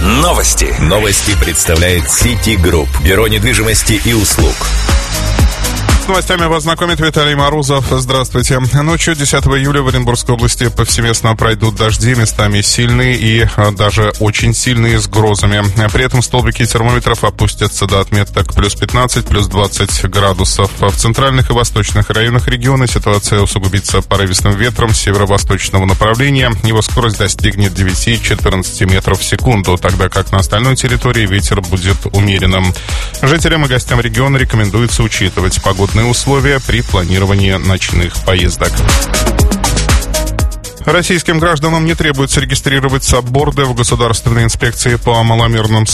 Новости. Новости представляет City Group, бюро недвижимости и услуг. С новостями вас знакомит Виталий Морозов. Здравствуйте. Ночью 10 июля в Оренбургской области повсеместно пройдут дожди, местами сильные и даже очень сильные с грозами. При этом столбики термометров опустятся до отметок плюс 15, плюс 20 градусов. В центральных и восточных районах региона ситуация усугубится порывистым ветром северо-восточного направления. Его скорость достигнет 9-14 метров в секунду, тогда как на остальной территории ветер будет умеренным. Жителям и гостям региона рекомендуется учитывать погодные условия при планировании ночных поездок. Российским гражданам не требуется регистрироваться борды в Государственной инспекции по маломерным